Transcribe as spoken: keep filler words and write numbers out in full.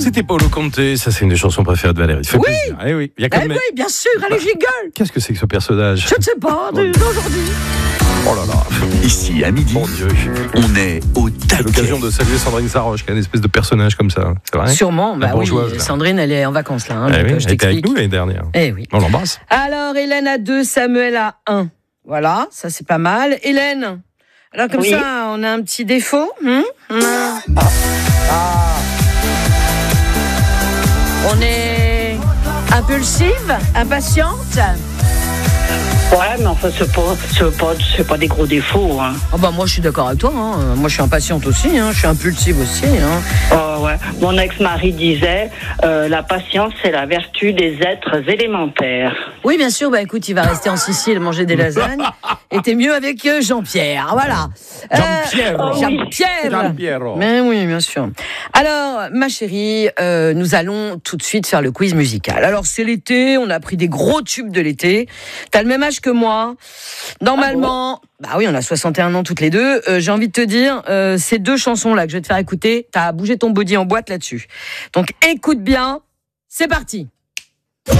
C'était Paolo Conte, ça c'est une des chansons préférées de Valérie. Ça fait Oui. plaisir. Eh oui, il y a quand Eh même... oui, bien sûr, allez, j'y gueule. Qu'est-ce que c'est que ce personnage? Je ne sais pas, d'aujourd'hui. Oh là là. Ici, à midi, Mon Dieu. on est au C'est taquet. l'occasion de saluer Sandrine Saroche, qui est une espèce de personnage comme ça. C'est vrai? Sûrement, bah La oui, bourgeoise, là. Sandrine, elle est en vacances là. Hein, Eh donc, oui, euh, elle je était avec t'explique. nous l'année dernière. Eh oui. On l'embrasse. Alors, Hélène a deux, Samuel a un. Voilà, ça c'est pas mal. Hélène, alors comme Oui. ça, on a un petit défaut. Hein on, a... on est impulsive, impatiente. Ouais, mais enfin, c'est pas, c'est pas, c'est pas des gros défauts. Hein. Oh bah moi je suis d'accord avec toi. Hein. Moi je suis impatiente aussi. Hein. Je suis impulsive aussi. Hein. Oh, ouais. Mon ex-mari disait euh, la patience, c'est la vertu des êtres élémentaires. Oui, bien sûr. Bah écoute, il va rester en Sicile manger des lasagnes. Et t'es mieux avec euh, Jean-Pierre. Voilà. Jean-Pierre. Euh, Oh oui. Jean-Pierre. Jean-Pierre. Mais oui, bien sûr. Alors, ma chérie, euh, nous allons tout de suite faire le quiz musical. Alors, c'est l'été, on a pris des gros tubes de l'été. T'as le même âge que moi. Normalement, bah oui, on a soixante et un ans toutes les deux. Euh, j'ai envie de te dire, euh, ces deux chansons-là que je vais te faire écouter, t'as bougé ton body en boîte là-dessus. Donc, écoute bien, c'est parti.